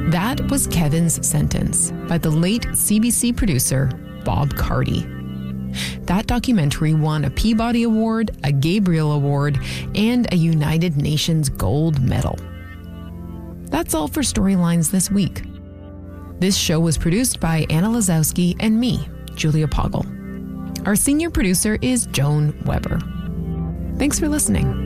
That was Kevin's Sentence by the late CBC producer Bob Carty. That documentary won a Peabody Award, a Gabriel Award, and a United Nations Gold Medal. That's all for Storylines this week. This show was produced by Anna Lazowski and me, Julia Poggle. Our senior producer is Joan Weber. Thanks for listening.